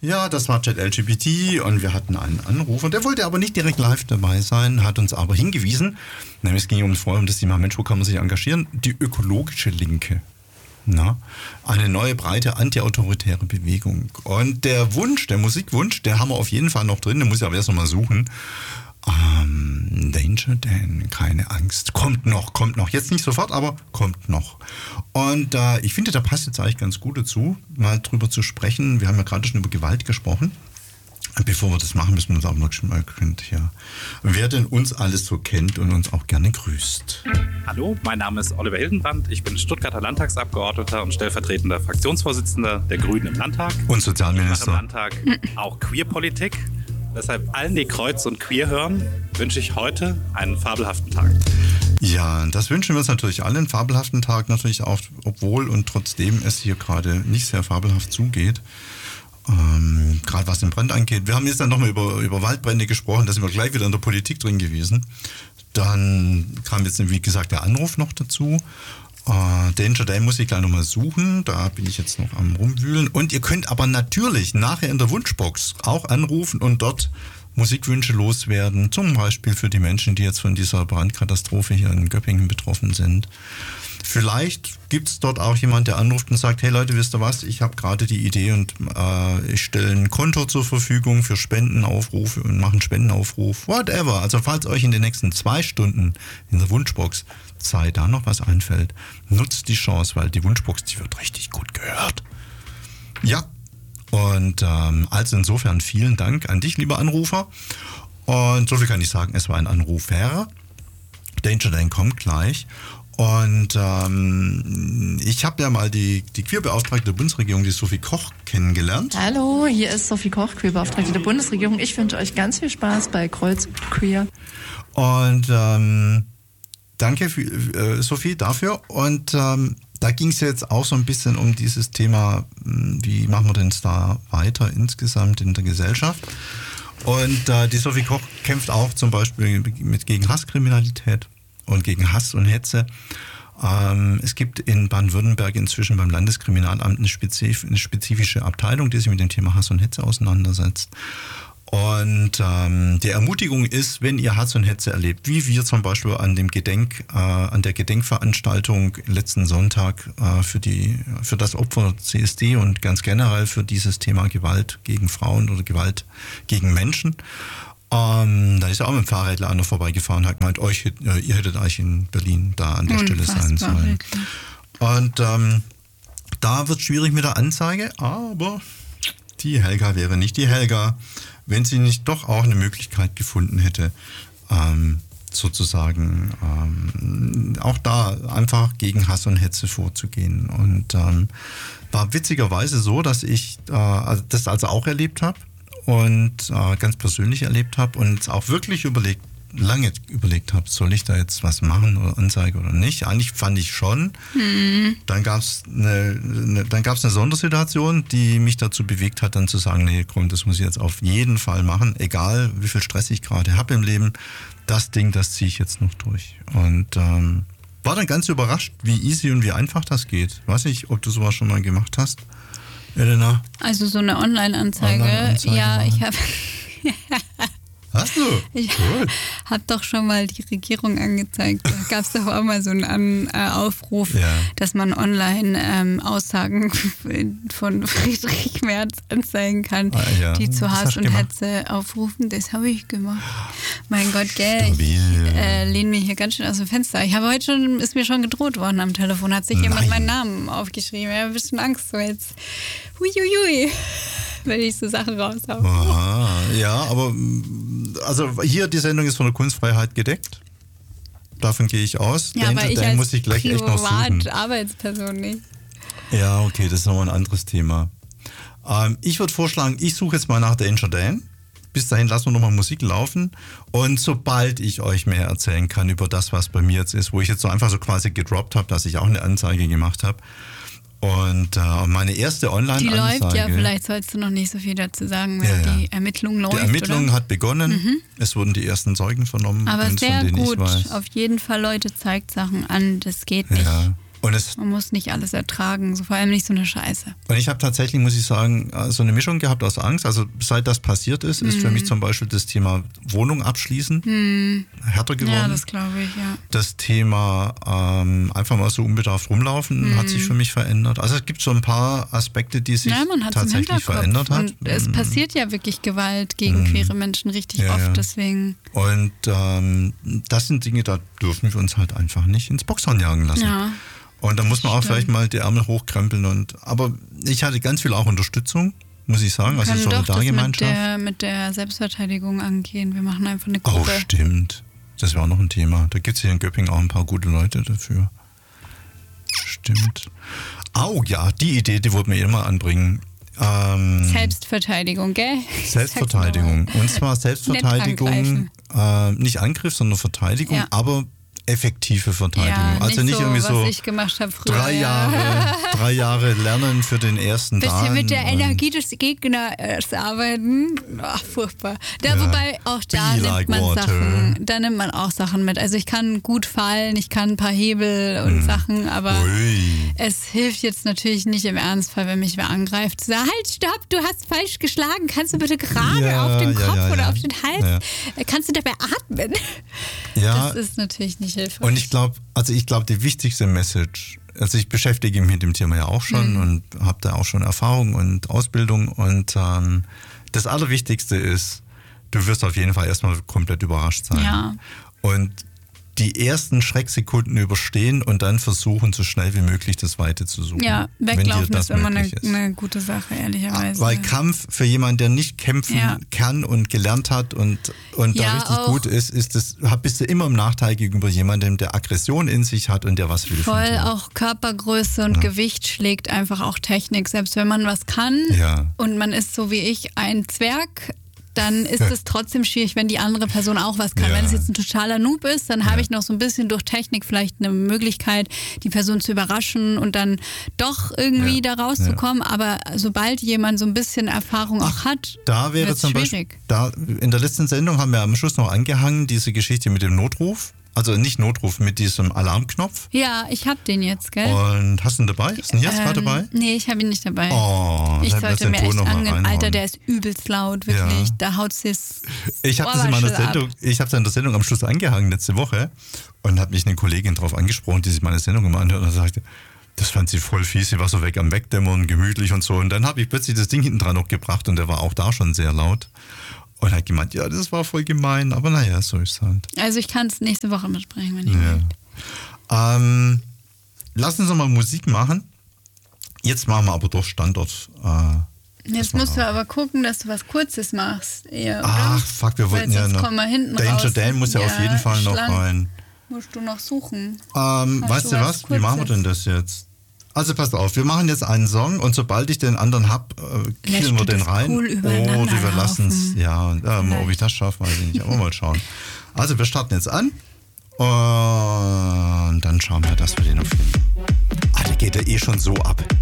Ja, das war ChatLGPT und wir hatten einen Anrufer, der wollte aber nicht direkt live dabei sein, hat uns aber hingewiesen, nämlich es ging vorher um das Thema Mensch, wo kann man sich engagieren? Die ökologische Linke. Na, eine neue, breite, antiautoritäre Bewegung. Und der Wunsch, der Musikwunsch, der haben wir auf jeden Fall noch drin, den muss ich aber erst noch mal suchen. Danger Dan, keine Angst, kommt noch. Jetzt nicht sofort, aber kommt noch. Und ich finde, da passt jetzt eigentlich ganz gut dazu, mal drüber zu sprechen. Wir haben ja gerade schon über Gewalt gesprochen. Bevor wir das machen, müssen wir uns auch noch schon mal hier. Wer denn uns alles so kennt und uns auch gerne grüßt. Hallo, mein Name ist Oliver Hildenbrand. Ich bin Stuttgarter Landtagsabgeordneter und stellvertretender Fraktionsvorsitzender der Grünen im Landtag. Und Sozialminister. Ich mache im Landtag auch Queerpolitik. Deshalb allen, die Kreuz und Queer hören, wünsche ich heute einen fabelhaften Tag. Ja, das wünschen wir uns natürlich alle, einen fabelhaften Tag natürlich auch, obwohl und trotzdem es hier gerade nicht sehr fabelhaft zugeht. Gerade was den Brand angeht. Wir haben jetzt dann nochmal über Waldbrände gesprochen, da sind wir gleich wieder in der Politik drin gewesen. Dann kam jetzt, wie gesagt, der Anruf noch dazu. Danger Dan muss ich gleich nochmal suchen, da bin ich jetzt noch am Rumwühlen. Und ihr könnt aber natürlich nachher in der Wunschbox auch anrufen und dort Musikwünsche loswerden, zum Beispiel für die Menschen, die jetzt von dieser Brandkatastrophe hier in Göppingen betroffen sind. Vielleicht gibt es dort auch jemand, der anruft und sagt, hey Leute, wisst ihr was, ich habe gerade die Idee und ich stelle ein Konto zur Verfügung für Spendenaufrufe und mache einen Spendenaufruf, whatever. Also falls euch in den nächsten 2 Stunden in der Wunschbox Zeit da noch was einfällt, nutzt die Chance, weil die Wunschbox, die wird richtig gut gehört. Ja, und also insofern vielen Dank an dich, lieber Anrufer. Und so viel kann ich sagen, es war ein Anrufer. Danger Dan kommt gleich. Und ich habe ja mal die Queerbeauftragte der Bundesregierung, die Sophie Koch, kennengelernt. Hallo, hier ist Sophie Koch, Queerbeauftragte der Bundesregierung. Ich wünsche euch ganz viel Spaß bei Kreuz Queer. Und danke, Sophie, dafür. Und da ging es jetzt auch so ein bisschen um dieses Thema, wie machen wir denn da weiter insgesamt in der Gesellschaft. Und die Sophie Koch kämpft auch zum Beispiel gegen Hasskriminalität und gegen Hass und Hetze. Es gibt in Baden-Württemberg inzwischen beim Landeskriminalamt eine spezifische Abteilung, die sich mit dem Thema Hass und Hetze auseinandersetzt. Und die Ermutigung ist, wenn ihr Hass und Hetze erlebt, wie wir zum Beispiel an der Gedenkveranstaltung letzten Sonntag für das Opfer CSD und ganz generell für dieses Thema Gewalt gegen Frauen oder Gewalt gegen Menschen. Da ist ja auch mit dem Fahrrädler einer vorbeigefahren und hat gemeint, ihr hättet eigentlich in Berlin da an der Stelle sein sollen. Und da wird es schwierig mit der Anzeige, aber die Helga wäre nicht die Helga, wenn sie nicht doch auch eine Möglichkeit gefunden hätte, sozusagen auch da einfach gegen Hass und Hetze vorzugehen. Und war witzigerweise so, dass ich das also auch erlebt habe und ganz persönlich erlebt habe und auch wirklich lange überlegt habe, soll ich da jetzt was machen oder Anzeige oder nicht. Eigentlich fand ich schon. Dann gab es eine Sondersituation, die mich dazu bewegt hat, dann zu sagen, nee, komm, das muss ich jetzt auf jeden Fall machen, egal wie viel Stress ich gerade habe im Leben. Das Ding, das ziehe ich jetzt noch durch. Und war dann ganz überrascht, wie easy und wie einfach das geht. Weiß nicht, ob du sowas schon mal gemacht hast, Elena? Also so eine Online-Anzeige ja, machen. Ich habe... Hast du? Ich habe doch schon mal die Regierung angezeigt. Da gab es doch auch mal so einen Aufruf, dass man online Aussagen von Friedrich Merz anzeigen kann, die zu Hass und Hetze aufrufen. Das habe ich gemacht. Mein Gott, gell, ich lehne mich hier ganz schön aus dem Fenster. Ist mir schon gedroht worden am Telefon, hat sich jemand meinen Namen aufgeschrieben. Ich habe ein bisschen Angst so jetzt. Huiuiui. Wenn ich so Sachen raushaue. Aha, ja, aber also hier die Sendung ist von der Kunstfreiheit gedeckt. Davon gehe ich aus. Ja, aber ich als muss ich gleich echt noch suchen. Arbeitsperson nicht. Ja, okay, das ist nochmal ein anderes Thema. Ich würde vorschlagen, ich suche jetzt mal nach Danger Dan. Bis dahin lassen wir nochmal Musik laufen. Und sobald ich euch mehr erzählen kann über das, was bei mir jetzt ist, wo ich jetzt so einfach so quasi gedroppt habe, dass ich auch eine Anzeige gemacht habe, und meine erste Online-Anzeige... Die läuft ja, vielleicht sollst du noch nicht so viel dazu sagen, weil die Ermittlung läuft, Die Ermittlung oder? Hat begonnen, Es wurden die ersten Zeugen vernommen. Aber sehr gut, auf jeden Fall, Leute, zeigt Sachen an, das geht nicht. Man muss nicht alles ertragen, so vor allem nicht so eine Scheiße. Und ich habe tatsächlich, muss ich sagen, so eine Mischung gehabt aus Angst. Also seit das passiert ist für mich zum Beispiel das Thema Wohnung abschließen härter geworden. Ja, das glaube ich, ja. Das Thema einfach mal so unbedarft rumlaufen hat sich für mich verändert. Also es gibt so ein paar Aspekte, die sich tatsächlich verändert haben. Und es passiert ja wirklich Gewalt gegen queere Menschen richtig oft, deswegen. Und das sind Dinge, da dürfen wir uns halt einfach nicht ins Boxhorn jagen lassen. Ja. Und da muss man auch vielleicht mal die Ärmel hochkrempeln. Aber ich hatte ganz viel auch Unterstützung, muss ich sagen. Also Solidargemeinschaft. Das mit der Selbstverteidigung angehen. Wir machen einfach eine Gruppe. Oh, stimmt. Das wäre auch noch ein Thema. Da gibt es hier in Göppingen auch ein paar gute Leute dafür. Stimmt. Ja, die Idee, die wollten wir immer anbringen. Selbstverteidigung, gell? Selbstverteidigung. Und zwar Selbstverteidigung, nicht Angriff, sondern Verteidigung, aber effektive Verteidigung. Ja, also nicht so, irgendwie so was ich gemacht habe früher, 3 Jahre lernen für den ersten Dan. Bisschen mit der Energie des Gegners arbeiten. Ach, furchtbar. Wobei auch da nimmt man auch Sachen mit. Also ich kann gut fallen, ich kann ein paar Hebel und Sachen, aber es hilft jetzt natürlich nicht im Ernstfall, wenn mich wer angreift. Sag, halt, stopp, du hast falsch geschlagen. Kannst du bitte gerade auf den Kopf oder auf den Hals? Ja. Kannst du dabei atmen? Ja. Das ist natürlich nicht hilfreich. Und ich glaube, die wichtigste Message, also ich beschäftige mich mit dem Thema ja auch schon und habe da auch schon Erfahrung und Ausbildung und das Allerwichtigste ist, du wirst auf jeden Fall erstmal komplett überrascht sein. Ja. Und die ersten Schrecksekunden überstehen und dann versuchen, so schnell wie möglich das Weite zu suchen. Ja, weglaufen ist immer eine gute Sache, ehrlicherweise. Weil Kampf für jemanden, der nicht kämpfen kann und gelernt hat und da richtig gut ist bist du immer im Nachteil gegenüber jemandem, der Aggression in sich hat und der was will. Voll, auch Körpergröße und Gewicht schlägt einfach auch Technik. Selbst wenn man was kann und man ist so wie ich ein Zwerg, dann ist es trotzdem schwierig, wenn die andere Person auch was kann. Wenn es jetzt ein totaler Noob ist, dann habe ich noch so ein bisschen durch Technik vielleicht eine Möglichkeit, die Person zu überraschen und dann doch irgendwie da rauszukommen. Aber sobald jemand so ein bisschen Erfahrung auch hat, da wäre zum schwierig. Beispiel, in der letzten Sendung haben wir am Schluss noch angehangen, diese Geschichte mit dem Notruf. Also nicht Notruf, mit diesem Alarmknopf. Ja, ich hab den jetzt, gell? Und hast du ihn dabei? Ist ihn jetzt gerade dabei? Nee, ich habe ihn nicht dabei. Oh, ich sollte mir echt angehen. Alter, der ist übelst laut, wirklich. Ja. Da haut's jetzt. Ich habe das in der Sendung am Schluss angehangen letzte Woche und habe mich eine Kollegin drauf angesprochen, die sich meine Sendung immer anhört und sagte, das fand sie voll fies, sie war so weg am Wegdämmern, gemütlich und so. Und dann habe ich plötzlich das Ding hinten dran noch gebracht und der war auch da schon sehr laut. Und hat gemeint, ja, das war voll gemein, aber naja, so ist es halt. Also ich kann es nächste Woche mitsprechen, wenn ich will. Lass uns nochmal Musik machen. Jetzt machen wir aber doch Standort. Jetzt musst du aber gucken, dass du was Kurzes machst. Eher, ach, fuck, wir wollten ja noch. Danger Dan muss ja auf jeden Fall noch rein. Musst du noch suchen. Weißt du was? Wie machen wir denn das jetzt? Also passt auf, wir machen jetzt einen Song und sobald ich den anderen hab, killen wir den rein. Cool wir lassen es. Ja, ob ich das schaffe, weiß ich nicht. Aber mal schauen. Also wir starten jetzt an und dann schauen wir, dass wir den noch finden. Der geht ja eh schon so ab.